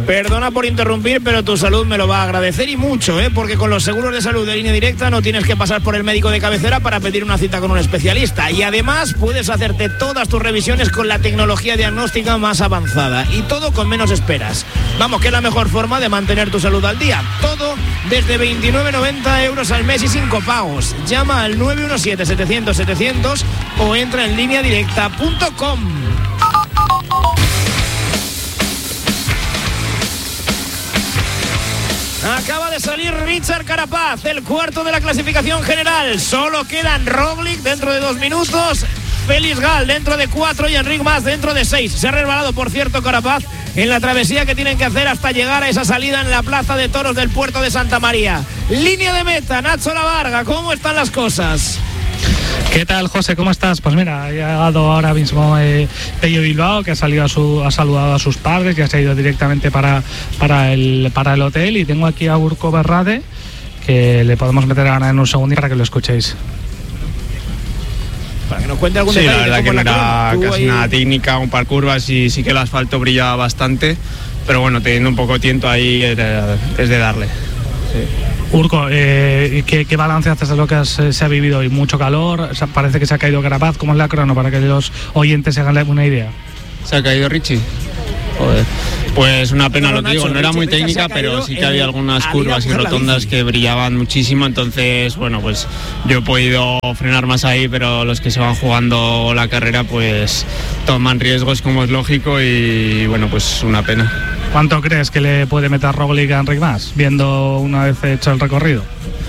Perdona por interrumpir, pero tu salud me lo va a agradecer y mucho, porque con los seguros de salud de Línea Directa no tienes que pasar por el médico de cabecera para pedir una cita con un especialista. Y además puedes hacerte todas tus revisiones con la tecnología diagnóstica más avanzada. Y todo con menos esperas. Vamos, que es la mejor forma de mantener tu salud al día. Todo desde 29,90 euros al mes y sin copagos. Llama al 917-700-700 o entra en lineadirecta.com. Acaba de salir Richard Carapaz, el cuarto de la clasificación general. Solo quedan Roglic dentro de 2 minutos, Félix Gal dentro de 4 y Enric Mas dentro de 6. Se ha resbalado, por cierto, Carapaz en la travesía que tienen que hacer hasta llegar a esa salida en la plaza de toros del puerto de Santa María. Línea de meta, Nacho Lavarga, ¿cómo están las cosas? ¿Qué tal, José? ¿Cómo estás? Pues mira, ha llegado ahora mismo Pello Bilbao, que ha saludado a sus padres, ya se ha ido directamente para el hotel, y tengo aquí a Urko Berrade, que le podemos meter ahora en un segundo para que lo escuchéis. Para que nos cuente algún detalle. Sí, la verdad que no era casi nada técnica, un par curvas y sí que el asfalto brillaba bastante, pero bueno, teniendo un poco de tiento ahí es de darle. Sí. Urko, ¿qué balance haces de lo que se ha vivido hoy? Mucho calor, parece que se ha caído Carapaz. ¿Cómo es la crono para que los oyentes se hagan una idea? ¿Se ha caído Richie? Joder. Pues una pena, lo que digo, no era muy técnica, pero sí que había algunas curvas y rotondas que brillaban muchísimo, entonces, bueno, pues yo he podido frenar más ahí, pero los que se van jugando la carrera pues toman riesgos, como es lógico, y bueno, pues una pena. ¿Cuánto crees que le puede meter Roglic a Enric Mas, viendo una vez hecho el recorrido?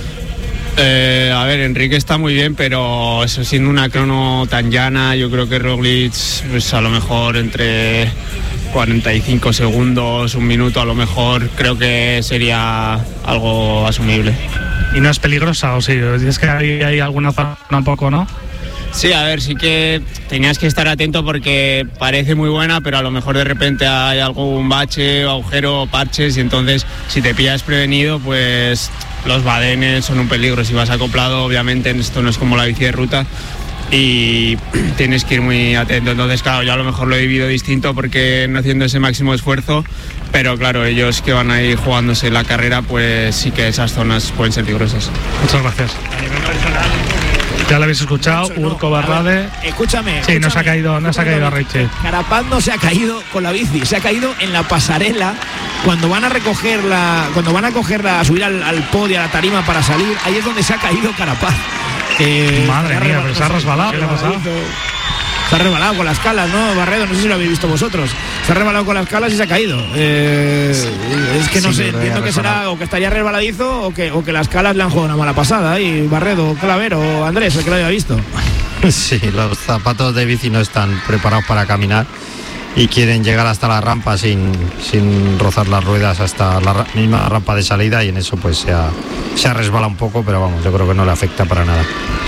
A ver, Enrique está muy bien, pero eso, siendo una crono tan llana, yo creo que Roglic, pues a lo mejor entre 45 segundos, 1 minuto, a lo mejor creo que sería algo asumible. ¿Y no es peligrosa o sí? ¿Es que hay alguna zona un poco, no? Sí, a ver, sí que tenías que estar atento porque parece muy buena, pero a lo mejor de repente hay algún bache, agujero, parches, y entonces si te pillas prevenido, pues los badenes son un peligro. Si vas acoplado, obviamente esto no es como la bici de ruta y tienes que ir muy atento. Entonces, claro, yo a lo mejor lo he vivido distinto porque no haciendo ese máximo esfuerzo, pero claro, ellos que van ahí jugándose la carrera, pues sí que esas zonas pueden ser peligrosas. Muchas gracias. Ya lo habéis escuchado, Urko Berrade. Escúchame. Sí, no se ha caído Richie. Carapaz no se ha caído con la bici, se ha caído en la pasarela cuando van a recogerla, a subir al podio, a la tarima para salir. Ahí es donde se ha caído Carapaz. Madre mía, pero se ha resbalado. ¿Qué le ha pasado? Se ha resbalado con las calas, ¿no, Barredo? No sé si lo habéis visto vosotros. Se ha resbalado con las calas y se ha caído. Es que no sé, entiendo que será o que estaría resbaladizo o que las calas le han jugado una mala pasada. Y Barredo, Clavero, Andrés, el que lo haya visto. Sí, los zapatos de bici no están preparados para caminar y quieren llegar hasta la rampa sin rozar las ruedas hasta la misma rampa de salida, y en eso pues se ha resbalado un poco, pero vamos, yo creo que no le afecta para nada.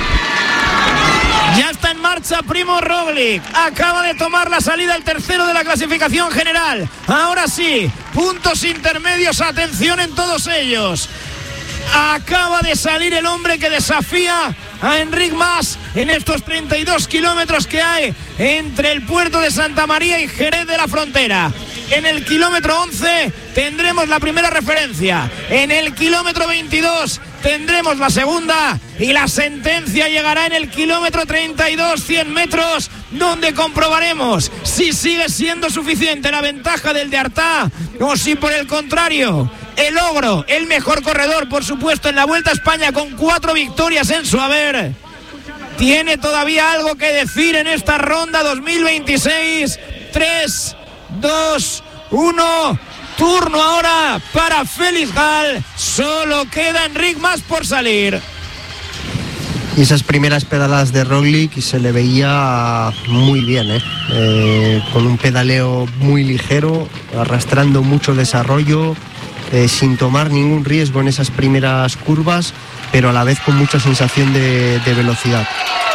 Ya está en marcha Primo Roglic, acaba de tomar la salida el tercero de la clasificación general. Ahora sí, puntos intermedios, atención en todos ellos. Acaba de salir el hombre que desafía a Enric Mas en estos 32 kilómetros que hay entre el puerto de Santa María y Jerez de la Frontera. En el kilómetro 11 tendremos la primera referencia, en el kilómetro 22 tendremos la segunda, y la sentencia llegará en el kilómetro 32, 100 metros, donde comprobaremos si sigue siendo suficiente la ventaja del de Artà o si por el contrario el Ogro, el mejor corredor por supuesto en la Vuelta a España con 4 victorias en su haber, tiene todavía algo que decir en esta ronda 2026. 3, 2, 1, turno ahora para Félix Gal, solo queda Enric Mas por salir. Y esas primeras pedaladas de Roglic se le veía muy bien, con un pedaleo muy ligero, arrastrando mucho desarrollo, sin tomar ningún riesgo en esas primeras curvas, pero a la vez con mucha sensación de velocidad.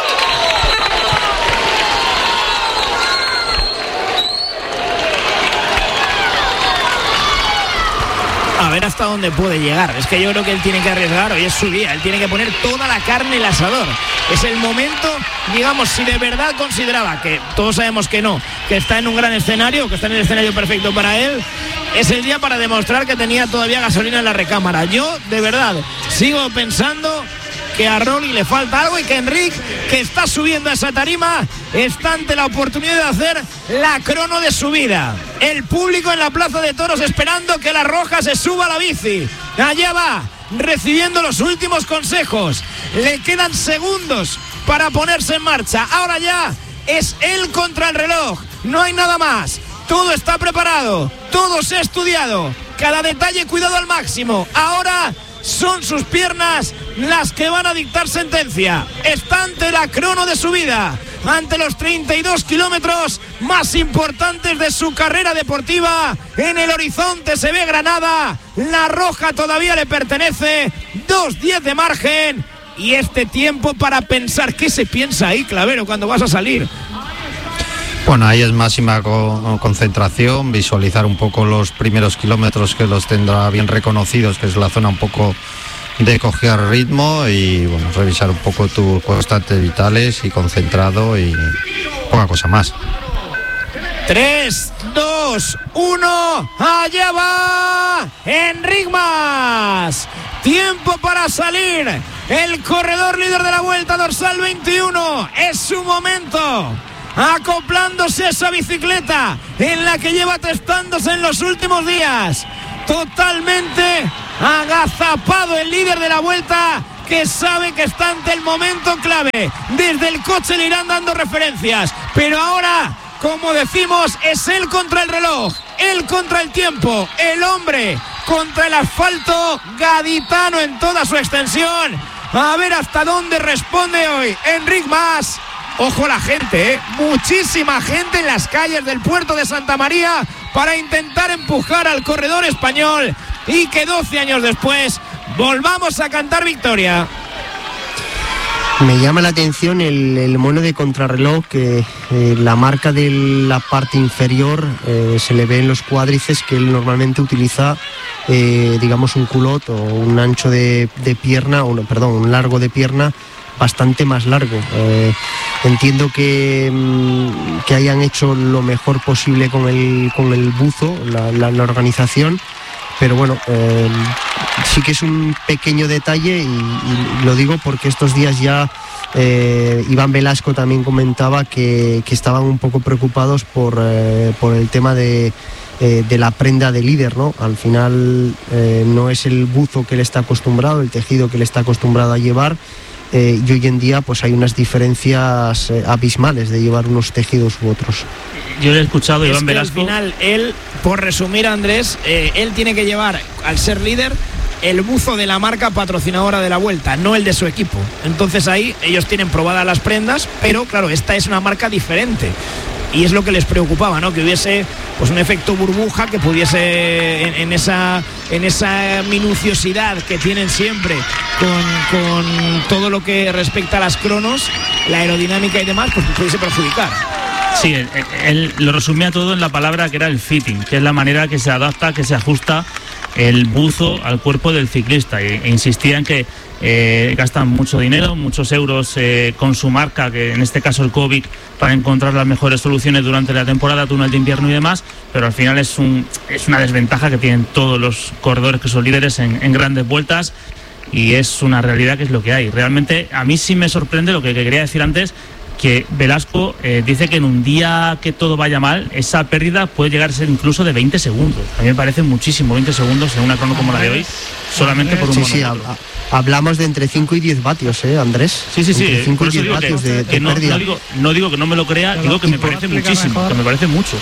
A ver hasta dónde puede llegar. Es que yo creo que él tiene que arriesgar, hoy es su día, él tiene que poner toda la carne en el asador. Es el momento, digamos, si de verdad consideraba, que todos sabemos que no, que está en un gran escenario, que está en el escenario perfecto para él, es el día para demostrar que tenía todavía gasolina en la recámara. Yo, de verdad, sigo pensando que a Roglic le falta algo y que Enric, que está subiendo a esa tarima, está ante la oportunidad de hacer la crono de su vida. El público en la Plaza de Toros esperando que la Roja se suba a la bici. Allá va, recibiendo los últimos consejos. Le quedan segundos para ponerse en marcha. Ahora ya es él contra el reloj. No hay nada más. Todo está preparado. Todo se ha estudiado. Cada detalle cuidado al máximo. Ahora son sus piernas las que van a dictar sentencia. Está ante la crono de su vida, ante los 32 kilómetros más importantes de su carrera deportiva. En el horizonte se ve Granada, la Roja todavía le pertenece, 2:10 de margen. Y este tiempo para pensar, ¿qué se piensa ahí, Clavero, cuando vas a salir? Bueno, ahí es máxima concentración, visualizar un poco los primeros kilómetros que los tendrá bien reconocidos, que es la zona un poco de coger ritmo y bueno, revisar un poco tus constantes vitales y concentrado y poca cosa más. 3, 2, 1, allá va Enric Mas. Tiempo para salir. El corredor líder de la Vuelta, dorsal 21. Es su momento. Acoplándose a esa bicicleta en la que lleva testándose en los últimos días. Totalmente agazapado el líder de la Vuelta, que sabe que está ante el momento clave. Desde el coche le irán dando referencias, pero ahora, como decimos, es él contra el reloj, él contra el tiempo, el hombre contra el asfalto gaditano en toda su extensión. A ver hasta dónde responde hoy Enric Mas. Ojo la gente, muchísima gente en las calles del puerto de Santa María para intentar empujar al corredor español y que 12 años después volvamos a cantar victoria. Me llama la atención el mono de contrarreloj, que la marca de la parte inferior se le ve en los cuádriceps, que él normalmente utiliza digamos un culot o un ancho de pierna, un largo de pierna bastante más largo. Entiendo que hayan hecho lo mejor posible con el buzo, la organización, pero bueno, sí que es un pequeño detalle y lo digo porque estos días ya Iván Velasco también comentaba que estaban un poco preocupados por el tema de la prenda de líder, ¿no? Al final no es el buzo que él está acostumbrado, el tejido que él está acostumbrado a llevar. Y hoy en día pues hay unas diferencias abismales de llevar unos tejidos u otros. Yo le he escuchado a Iván Velasco. Al final, él, por resumir, Andrés, él tiene que llevar, al ser líder, el buzo de la marca patrocinadora de la Vuelta, no el de su equipo. Entonces ahí ellos tienen probadas las prendas, pero claro, esta es una marca diferente. Y es lo que les preocupaba, ¿no? Que hubiese pues un efecto burbuja, que pudiese en esa minuciosidad que tienen siempre con todo lo que respecta a las cronos, la aerodinámica y demás, pues pudiese perjudicar. Sí, él lo resumía todo en la palabra que era el fitting, que es la manera que se adapta, que se ajusta el buzo al cuerpo del ciclista, e insistía en que gastan mucho dinero, muchos euros con su marca, que en este caso el Covic, para encontrar las mejores soluciones durante la temporada, túnel de invierno y demás, pero al final es una desventaja que tienen todos los corredores que son líderes en grandes vueltas, y es una realidad que es lo que hay. Realmente a mí sí me sorprende lo que quería decir antes, que Velasco dice que en un día que todo vaya mal, esa pérdida puede llegar a ser incluso de 20 segundos. A mí me parece muchísimo, 20 segundos en una crono como la de hoy, solamente por un monómetro. Sí, hablamos de entre 5 y 10 vatios, Andrés. Sí. Entre 5 por y eso 10 digo vatios que de no pérdida. No digo que no me lo crea, digo que me parece muchísimo, que me parece mucho.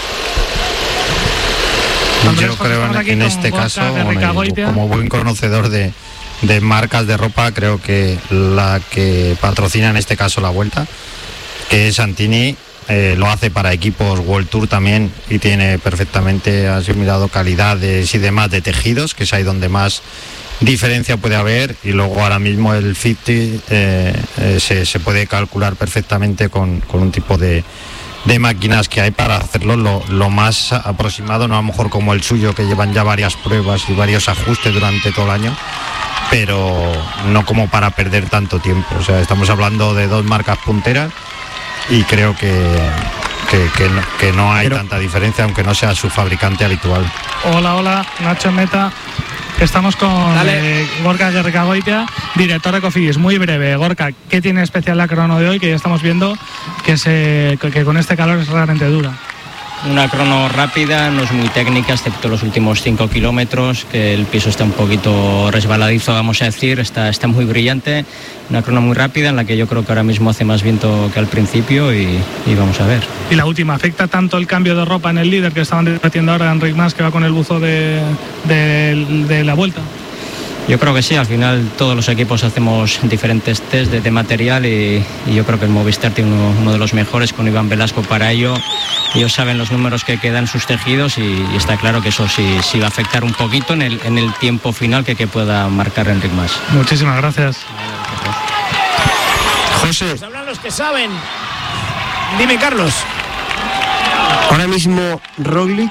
Yo creo en este caso, como buen conocedor de marcas de ropa, creo que la que patrocina en este caso la Vuelta, que es Santini, lo hace para equipos World Tour también, y tiene perfectamente asimilado calidades y demás de tejidos, que es ahí donde más diferencia puede haber, y luego ahora mismo el 50 se puede calcular perfectamente con un tipo de máquinas que hay para hacerlo lo más aproximado, no a lo mejor como el suyo, que llevan ya varias pruebas y varios ajustes durante todo el año, pero no como para perder tanto tiempo. O sea, estamos hablando de dos marcas punteras, y creo que que no hay tanta diferencia, aunque no sea su fabricante habitual. Hola, Nacho Meta. Estamos con Gorka Gerrikagoitia, director de Cofidis. Muy breve, Gorka, ¿qué tiene especial la crono de hoy? Que ya estamos viendo que con este calor es realmente dura. Una crono rápida, no es muy técnica, excepto los últimos 5 kilómetros, que el piso está un poquito resbaladizo, vamos a decir, está muy brillante. Una crono muy rápida en la que yo creo que ahora mismo hace más viento que al principio y vamos a ver. Y la última, ¿afecta tanto el cambio de ropa en el líder que estaban debatiendo ahora Enric Mas, que va con el buzo de la Vuelta? Yo creo que sí, al final todos los equipos hacemos diferentes test de material y yo creo que el Movistar tiene uno de los mejores con Iván Velasco para ello. Ellos saben los números que quedan sus tejidos y está claro que eso sí va a afectar un poquito en el tiempo final que pueda marcar Enric Mas. Muchísimas gracias. José. Pues hablan los que saben. Dime, Carlos. Ahora mismo Roglic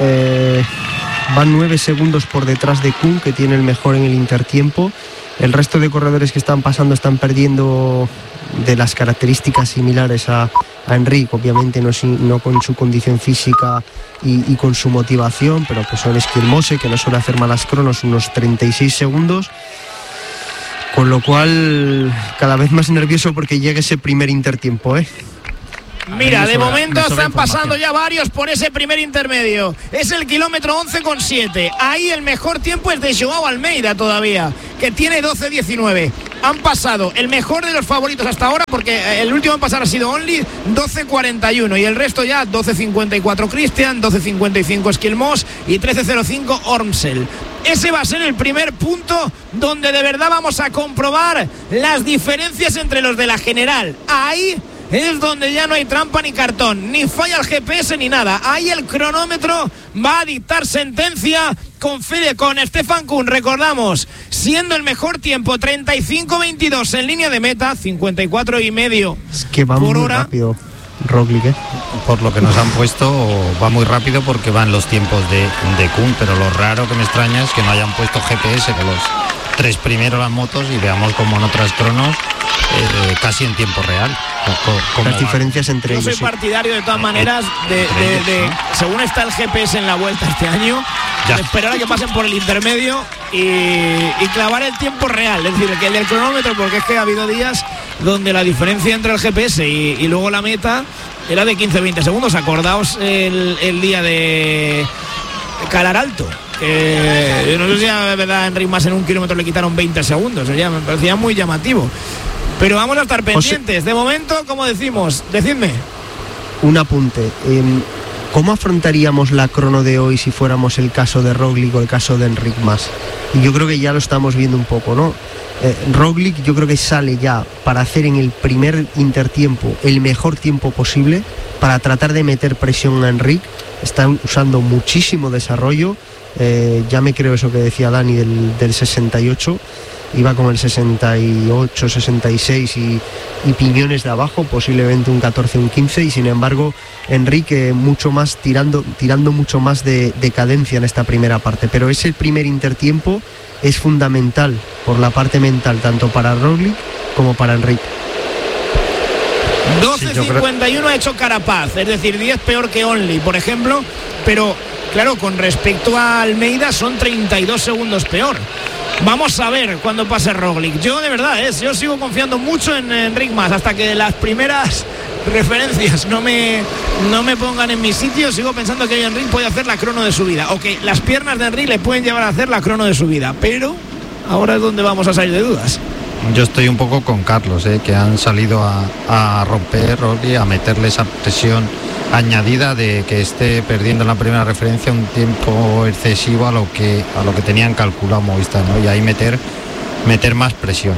va 9 segundos por detrás de Kuhn, que tiene el mejor en el intertiempo. El resto de corredores que están pasando están perdiendo de las características similares a Enric, obviamente no con su condición física y con su motivación, pero que son Esquilmose, que no suele hacer malas cronos, unos 36 segundos. Con lo cual, cada vez más nervioso porque llega ese primer intertiempo, Mira, de momento están pasando ya varios por ese primer intermedio. Es el kilómetro 11,7. Ahí el mejor tiempo es de Joao Almeida todavía, que tiene 12,19. Han pasado el mejor de los favoritos hasta ahora, porque el último en pasar ha sido Only, 12,41. Y el resto ya 12,54 Christian, 12,55 Esquilmos y 13,05 Ormsel. Ese va a ser el primer punto donde de verdad vamos a comprobar las diferencias entre los de la general. Ahí es donde ya no hay trampa ni cartón, ni falla el GPS ni nada. Ahí el cronómetro va a dictar sentencia con Stefan Kuhn, recordamos, siendo el mejor tiempo 35.22 en línea de meta, 54,5 es que va por muy hora. Rápido Roglic, Por lo que nos han puesto, va muy rápido porque van los tiempos de Kuhn, pero lo raro que me extraña es que no hayan puesto GPS con los 3 primeros las motos y veamos como en otras cronos casi en tiempo real. Las diferencias entre ellos. Yo soy partidario de todas maneras de según está el GPS en la Vuelta este año, de esperar a que pasen por el intermedio y clavar el tiempo real, es decir, que el del cronómetro, porque es que ha habido días donde la diferencia entre el GPS y luego la meta era de 15-20 segundos. Acordaos el día de Calar Alto, que yo no sé si es verdad, Enric Mas en un kilómetro le quitaron 20 segundos, ya me parecía muy llamativo. Pero vamos a estar pendientes. De momento, como decimos, decidme. Un apunte. ¿Cómo afrontaríamos la crono de hoy si fuéramos el caso de Roglic o el caso de Enric Mas? Y yo creo que ya lo estamos viendo un poco, ¿no? Roglic yo creo que sale ya para hacer en el primer intertiempo el mejor tiempo posible, para tratar de meter presión a Enric. Está usando muchísimo desarrollo. Ya me creo eso que decía Dani del 68. Iba con el 68, 66 y piñones de abajo, posiblemente un 14, un 15, y sin embargo Enrique mucho más tirando mucho más de cadencia en esta primera parte. Pero ese primer intertiempo es fundamental por la parte mental, tanto para Roglic como para Enric. 12.51 ha hecho Carapaz, es decir, 10 peor que Only, por ejemplo, pero claro, con respecto a Almeida son 32 segundos peor. Vamos a ver cuando pase Roglic. Yo de verdad, yo sigo confiando mucho en Enric Mas, hasta que las primeras referencias no me pongan en mi sitio. Sigo pensando que Enric puede hacer la crono de su vida, o que las piernas de Enric le pueden llevar a hacer la crono de su vida, pero ahora es donde vamos a salir de dudas. Yo estoy un poco con Carlos, que han salido a romper, a meterle esa presión añadida de que esté perdiendo en la primera referencia un tiempo excesivo a lo que tenían calculado Movistar, ¿no? Y ahí meter más presión.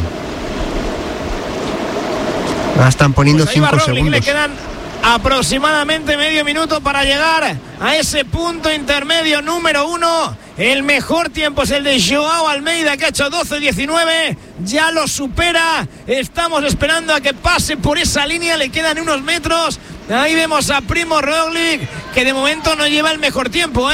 Están poniendo pues 5 segundos. Le quedan aproximadamente medio minuto para llegar a ese punto intermedio número 1. El mejor tiempo es el de Joao Almeida, que ha hecho 12.19, ya lo supera. Estamos esperando a que pase por esa línea, le quedan unos metros. Ahí vemos a Primož Roglic, que de momento no lleva el mejor tiempo,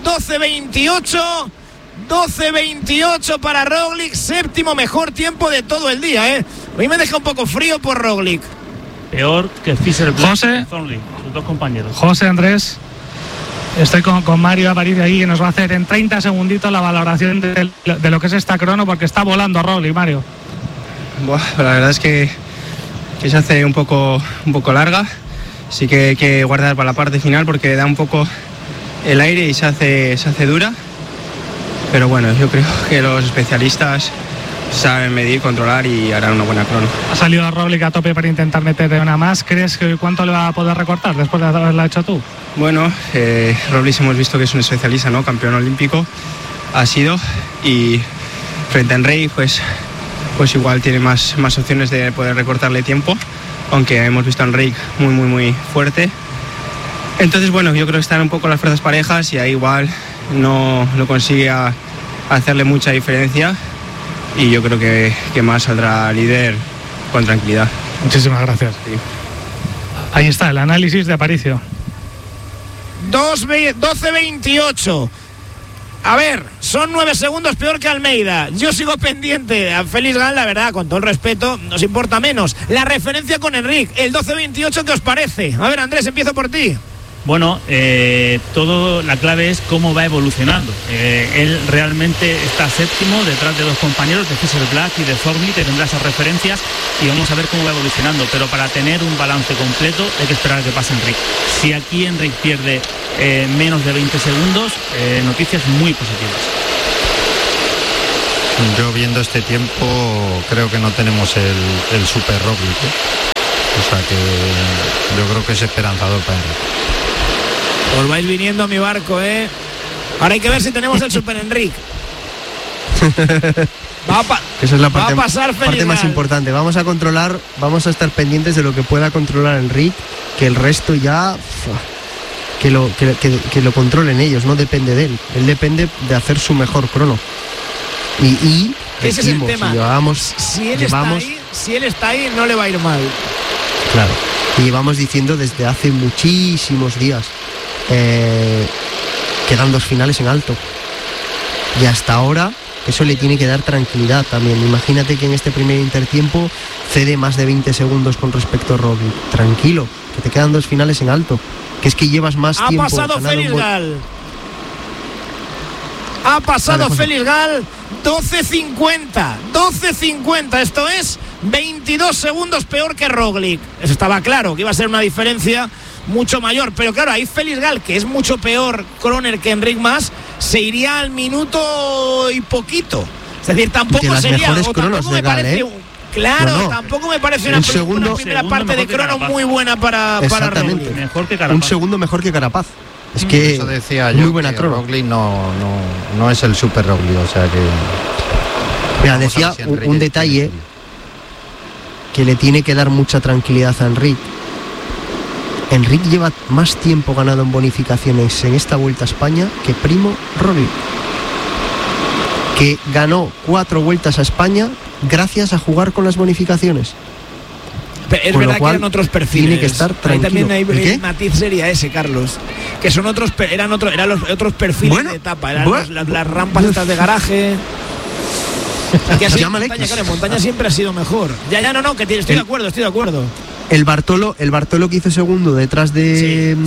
12.28 para Roglic, séptimo mejor tiempo de todo el día, Hoy me deja un poco frío por Roglic. Peor que Fischer Black. José, dos compañeros. José, Andrés, estoy con Mario Aparicio ahí, que nos va a hacer en 30 segunditos la valoración de lo que es esta crono, porque está volando Roglic, Mario. Buah, la verdad es que se hace un poco larga. Sí que hay que guardar para la parte final porque da un poco el aire y se hace dura. Pero bueno, yo creo que los especialistas saben medir, controlar y harán una buena crono. Ha salido Roglic a tope para intentar meter una más. ¿Crees que cuánto le va a poder recortar después de haberla hecho tú? Bueno, Roglic hemos visto que es un especialista, ¿no? Campeón olímpico ha sido, y frente a Enric pues igual tiene más opciones de poder recortarle tiempo, aunque hemos visto a Enric muy fuerte. Entonces bueno, yo creo que están un poco las fuerzas parejas y ahí igual no consigue hacerle mucha diferencia, y yo creo que más saldrá líder con tranquilidad. Muchísimas gracias. Sí. Ahí está el análisis de Aparicio. 12.28. A ver, son 9 segundos peor que Almeida. Yo sigo pendiente a Félix Gall, la verdad, con todo el respeto, nos importa menos. La referencia con Enric, el 12.28, ¿qué os parece? A ver, Andrés, empiezo por ti. Bueno, todo la clave es cómo va evolucionando. Él realmente está séptimo detrás de dos compañeros, de Fischer Black y de Forni, que tendrá esas referencias, y vamos a ver cómo va evolucionando. Pero para tener un balance completo hay que esperar a que pase Enric. Si aquí Enric pierde menos de 20 segundos, noticias muy positivas. Yo viendo este tiempo creo que no tenemos el super Roglic, o sea que yo creo que es esperanzador para Enric. Os vais viniendo a mi barco, ¿eh? Ahora hay que ver si tenemos el Super Enric. Esa es la va a pasar parte más importante. Vamos a estar pendientes de lo que pueda controlar Enric, que el resto ya que lo controlen ellos, no depende de él. Él depende de hacer su mejor crono. Y ese es el tema. Si él está ahí, no le va a ir mal. Claro. Y llevamos diciendo desde hace muchísimos días. Quedan 2 finales en alto. Y hasta ahora eso le tiene que dar tranquilidad también. Imagínate que en este primer intertiempo cede más de 20 segundos con respecto a Roglic. Tranquilo, que te quedan 2 finales en alto. Que es que llevas más tiempo. Ha pasado Félix Gall. Ha pasado Félix Gall. 12.50. Esto es 22 segundos peor que Roglic. Eso estaba claro, que iba a ser una diferencia mucho mayor, pero claro, ahí Félix Gall, que es mucho peor croner que Enric Mas, se iría al minuto y poquito. Es decir, tampoco sería, o tampoco me parece, claro, tampoco me parece una primera parte de crono muy buena para Roglic. Mejor que Carapaz. Un segundo mejor que Carapaz. Es que eso decía muy yo, buena que crono. Roglic no es el super Roglic, o sea que... Mira, decía un detalle que le tiene que dar mucha tranquilidad a Enric. Enric lleva más tiempo ganado en bonificaciones en esta Vuelta a España que Primo Roglic, que ganó 4 vueltas a España gracias a jugar con las bonificaciones. Pero es verdad que eran otros perfiles. Tiene que estar tranquilo. Ahí también el matiz sería ese, Carlos, que son eran los otros perfiles de etapa, eran las rampas estas de garaje. Que así en montaña siempre ha sido mejor. No, que estoy de acuerdo. El Bartolo que hizo segundo detrás de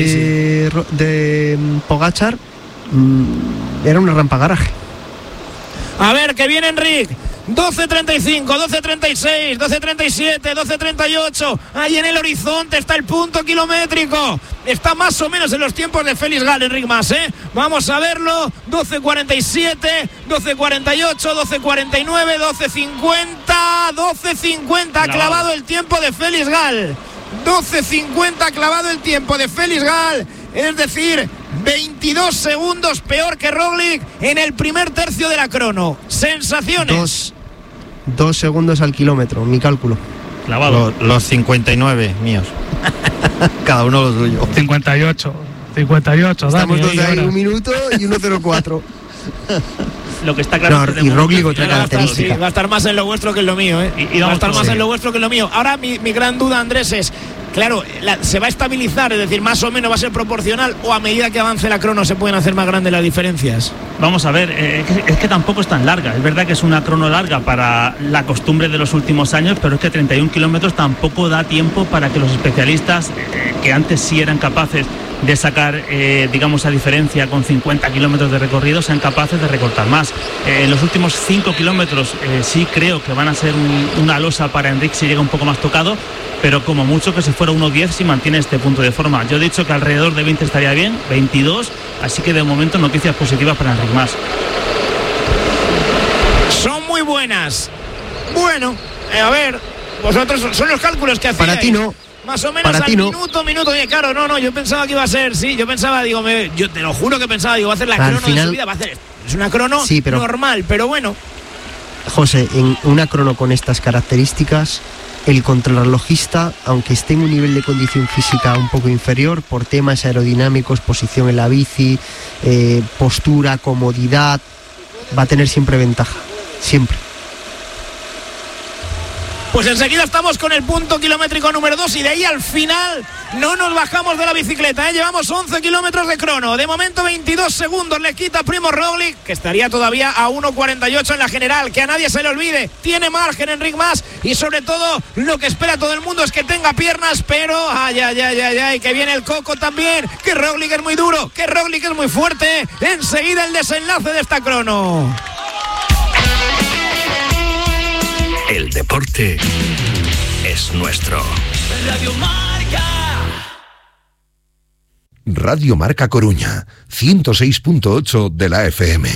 Pogačar, era una rampa garaje. A ver, que viene Enric. 12.35, 12.36, 12.37, 12.38. Ahí en el horizonte está el punto kilométrico. Está más o menos en los tiempos de Félix Gall, Enric Mas, ¿eh? Vamos a verlo. 12.47, 12.48, 12.49, 12.50, 12.50. Ha clavado el tiempo de Félix Gall. 12.50 ha clavado el tiempo de Félix Gall. Es decir, 22 segundos peor que Roglic en el primer tercio de la crono. Sensaciones. 2 segundos al kilómetro, mi cálculo. Clavado. Los 59 míos. Cada uno lo suyo. 58. Estamos Dani, dos de ahí, 1 minuto y 1.04. Lo que está claro y Roglic otra característica. Sí, va a estar más en lo vuestro que en lo mío, ¿eh? Va a estar más en lo vuestro que en lo mío. Ahora mi gran duda, Andrés, es claro, se va a estabilizar, es decir, más o menos va a ser proporcional, o a medida que avance la crono se pueden hacer más grandes las diferencias. Vamos a ver, es que tampoco es tan larga. Es verdad que es una crono larga para la costumbre de los últimos años, pero es que 31 kilómetros tampoco da tiempo para que los especialistas, que antes sí eran capaces de sacar, digamos, esa diferencia con 50 kilómetros de recorrido, sean capaces de recortar más. En los últimos 5 kilómetros sí creo que van a ser una losa para Enric si llega un poco más tocado, pero como mucho que se fuera 1.10 si mantiene este punto de forma. Yo he dicho que alrededor de 20 estaría bien, 22, así que de momento noticias positivas para Enric Mas. Son muy buenas. Bueno, a ver, vosotros son los cálculos que hacéis. Para ti no. Más o menos al minuto, claro, no, yo pensaba que iba a ser, sí, yo pensaba, yo te lo juro que pensaba, va a hacer la crono de su vida, es una crono normal, pero bueno. José, en una crono con estas características, el contrarrelojista, aunque esté en un nivel de condición física un poco inferior, por temas aerodinámicos, posición en la bici, postura, comodidad, va a tener siempre ventaja, siempre. Pues enseguida estamos con el punto kilométrico número 2 y de ahí al final no nos bajamos de la bicicleta, Llevamos 11 kilómetros de crono. De momento 22 segundos le quita Primož Roglič, que estaría todavía a 1.48 en la general. Que a nadie se le olvide, tiene margen Enric Mas y sobre todo lo que espera todo el mundo es que tenga piernas, pero que viene el coco también, que Roglič es muy duro, que Roglič es muy fuerte. Enseguida el desenlace de esta crono. El deporte es nuestro. Radio Marca. Radio Marca Coruña, 106.8 de la FM.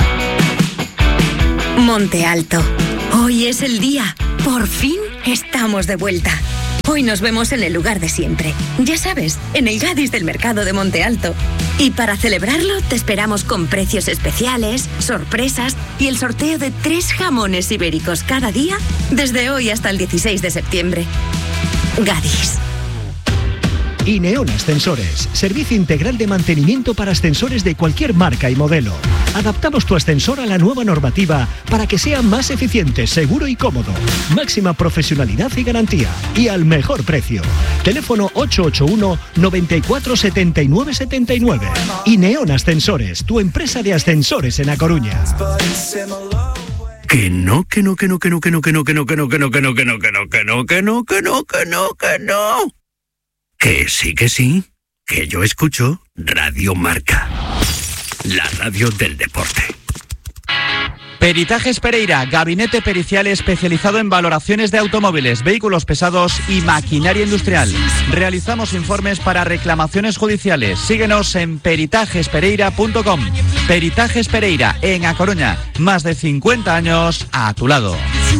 Monte Alto. Hoy es el día. Por fin estamos de vuelta. Hoy nos vemos en el lugar de siempre. Ya sabes, en el Gadis del Mercado de Monte Alto. Y para celebrarlo te esperamos con precios especiales, sorpresas y el sorteo de 3 jamones ibéricos cada día desde hoy hasta el 16 de septiembre. Gadis. Ineon Ascensores, servicio integral de mantenimiento para ascensores de cualquier marca y modelo. Adaptamos tu ascensor a la nueva normativa para que sea más eficiente, seguro y cómodo. Máxima profesionalidad y garantía. Y al mejor precio. Teléfono 881 94 79 79. Ineon Ascensores, tu empresa de ascensores en A Coruña. Que no. Que sí, que yo escucho Radio Marca, la radio del deporte. Peritajes Pereira, gabinete pericial especializado en valoraciones de automóviles, vehículos pesados y maquinaria industrial. Realizamos informes para reclamaciones judiciales. Síguenos en peritajespereira.com. Peritajes Pereira, en A Coruña, más de 50 años a tu lado.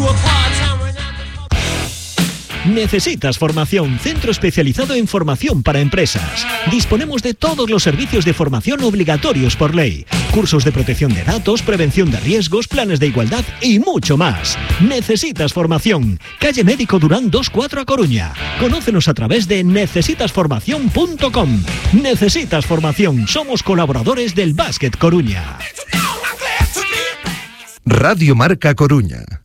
¿Necesitas formación? Centro especializado en formación para empresas. Disponemos de todos los servicios de formación obligatorios por ley. Cursos de protección de datos, prevención de riesgos, planes de igualdad y mucho más. ¿Necesitas formación? Calle Médico Durán 24 A Coruña. Conócenos a través de necesitasformación.com. Necesitas formación. Somos colaboradores del Básquet Coruña. Radio Marca Coruña.